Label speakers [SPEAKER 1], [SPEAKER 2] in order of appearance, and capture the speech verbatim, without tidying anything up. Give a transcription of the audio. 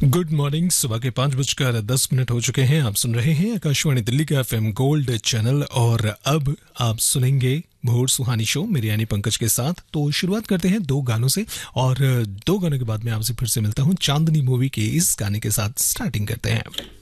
[SPEAKER 1] Good morning. सुबह के पाँच बजकर दस मिनट हो चुके हैं। आप सुन रहे हैं आकाशवाणी दिल्ली का एफएम गोल्ड चैनल और अब आप सुनेंगे भोर सुहानी शो मेरे यानी पंकज के साथ। तो शुरुआत करते हैं दो गानों से और दो गानों के बाद मैं आपसे फिर से मिलता हूं। चांदनी मूवी के इस गाने के साथ स्टार्टिंग करते हैं।